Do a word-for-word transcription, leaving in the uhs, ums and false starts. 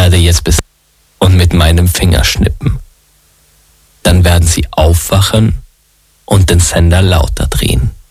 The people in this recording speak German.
werde jetzt bis und mit meinem Finger schnippen. Dann werden Sie aufwachen und den Sender lauter drehen.